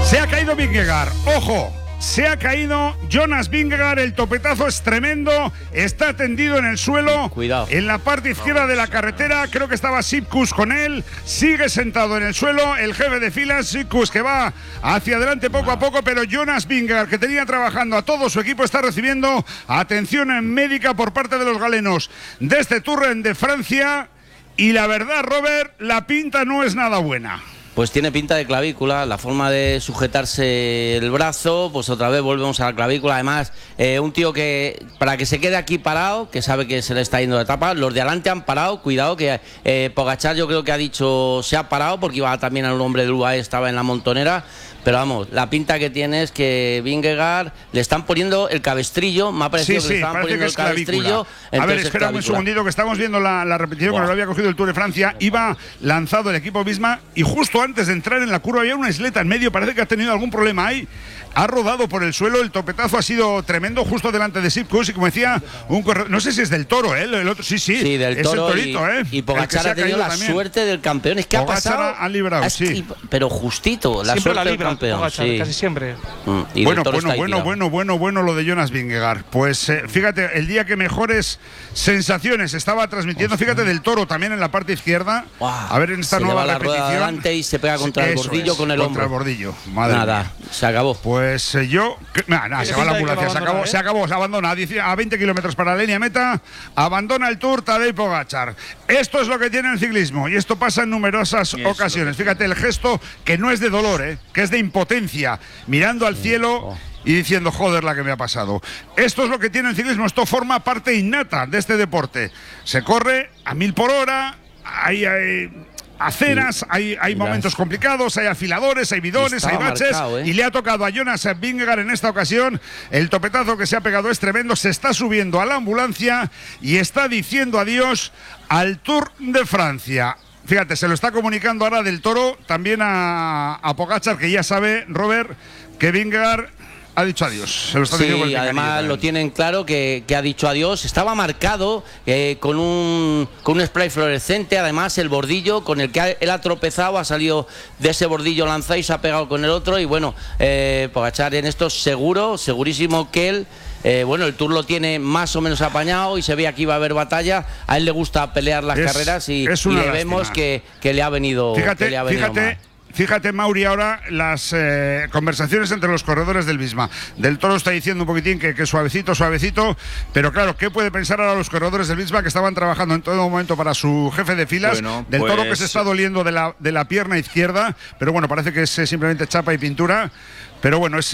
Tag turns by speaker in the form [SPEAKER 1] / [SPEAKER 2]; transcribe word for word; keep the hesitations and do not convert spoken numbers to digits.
[SPEAKER 1] Se ha caído Vingegaard, ojo, se ha caído Jonas Vingegaard, el topetazo es tremendo, está tendido en el suelo,
[SPEAKER 2] cuidado,
[SPEAKER 1] en la parte izquierda de la carretera, creo que estaba Sipkus con él, sigue sentado en el suelo, el jefe de filas, Sipkus, que va hacia adelante poco a poco, pero Jonas Vingegaard, que tenía trabajando a todo su equipo, está recibiendo atención médica por parte de los galenos de este Tour de Francia, y la verdad, Robert, la pinta no es nada buena.
[SPEAKER 2] Pues tiene pinta de clavícula, la forma de sujetarse el brazo, pues otra vez volvemos a la clavícula. Además, eh, un tío que, para que se quede aquí parado, que sabe que se le está yendo de etapa, los de adelante han parado, cuidado, que eh, Pogačar yo creo que ha dicho, se ha parado, porque iba también a un hombre del U A E, estaba en la montonera, pero vamos, la pinta que tiene es que Vingegaard le están poniendo el cabestrillo, me ha parecido
[SPEAKER 1] sí,
[SPEAKER 2] que
[SPEAKER 1] sí,
[SPEAKER 2] le estaban poniendo
[SPEAKER 1] que
[SPEAKER 2] el cabestrillo.
[SPEAKER 1] A ver, espérame un segundito, que estamos viendo la, la repetición, wow, que lo había cogido el Tour de Francia, iba lanzado el equipo Visma, y justo antes de entrar en la curva había una isleta en medio, parece que ha tenido algún problema ahí, ha rodado por el suelo, el topetazo ha sido tremendo justo delante de Sipkus, y como decía, un corredor, no sé si es del Toro, ¿eh? El otro, sí, sí,
[SPEAKER 2] sí, del Toro,
[SPEAKER 1] es el Torito,
[SPEAKER 2] y,
[SPEAKER 1] ¿eh?
[SPEAKER 2] y Pogačar ha tenido la también. suerte del campeón, es que
[SPEAKER 1] Pogačar
[SPEAKER 2] ha pasado,
[SPEAKER 1] ha librado,
[SPEAKER 2] es,
[SPEAKER 1] sí.
[SPEAKER 2] Y, pero justito, la
[SPEAKER 3] siempre
[SPEAKER 2] suerte
[SPEAKER 3] la libra,
[SPEAKER 2] del campeón,
[SPEAKER 3] Pogačar,
[SPEAKER 2] sí.
[SPEAKER 3] casi siempre.
[SPEAKER 2] Mm, y
[SPEAKER 1] bueno,
[SPEAKER 2] bueno,
[SPEAKER 1] bueno, bueno, bueno, bueno lo de Jonas Vingegaard. Pues eh, fíjate, el día que mejores sensaciones estaba transmitiendo, Hostia. fíjate, del Toro también en la parte izquierda.
[SPEAKER 2] Wow.
[SPEAKER 1] A ver en esta
[SPEAKER 2] se
[SPEAKER 1] nueva
[SPEAKER 2] le va
[SPEAKER 1] repetición.
[SPEAKER 2] La rueda adelante y se pega contra el bordillo
[SPEAKER 1] es,
[SPEAKER 2] con el
[SPEAKER 1] contra
[SPEAKER 2] hombro.
[SPEAKER 1] el bordillo. Madre
[SPEAKER 2] Nada,
[SPEAKER 1] mía.
[SPEAKER 2] se acabó.
[SPEAKER 1] Pues eh, yo. Que, nada, nada, se va la ambulancia, se acabó, ¿eh? se acabó, se abandona. Dice, a veinte kilómetros para la línea meta, abandona el Tour Tadej Pogačar. Esto es lo que tiene el ciclismo y esto pasa en numerosas ocasiones. Fíjate el gesto que no es de dolor, ¿eh? Que es de impotencia, mirando al cielo. Oh. Y diciendo, joder, la que me ha pasado. Esto es lo que tiene el ciclismo, esto forma parte innata de este deporte. Se corre a mil por hora, hay, hay aceras, sí. hay, hay momentos complicados, hay afiladores, hay bidones, hay baches. Marcado, ¿eh? Y le ha tocado a Jonas Vingegaard en esta ocasión. El topetazo que se ha pegado es tremendo, se está subiendo a la ambulancia y está diciendo adiós al Tour de Francia. Fíjate, se lo está comunicando ahora del Toro también a, a Pogačar, que ya sabe, Robert, que Vingegaard ha dicho adiós. Se lo está
[SPEAKER 2] sí,
[SPEAKER 1] diciendo
[SPEAKER 2] además lo tienen claro que, que ha dicho adiós. Estaba marcado eh, con, un, con un spray fluorescente. Además, el bordillo con el que ha, él ha tropezado, ha salido de ese bordillo lanzado y se ha pegado con el otro. Y bueno, eh, Pogačar en esto seguro, segurísimo que él. Eh, bueno, el Tour lo tiene más o menos apañado y se veía que iba a haber batalla. A él le gusta pelear las es, carreras y, y le vemos que, que le ha venido,
[SPEAKER 1] fíjate,
[SPEAKER 2] que le ha venido
[SPEAKER 1] fíjate.
[SPEAKER 2] mal.
[SPEAKER 1] Fíjate, Mauri, ahora las eh, conversaciones entre los corredores del Visma. Del Toro está diciendo un poquitín que, que suavecito, suavecito, pero claro, ¿qué puede pensar ahora los corredores del Visma que estaban trabajando en todo momento para su jefe de filas? Bueno, del pues... Toro que se está doliendo de la, de la pierna izquierda, pero bueno, parece que es simplemente chapa y pintura, pero bueno, es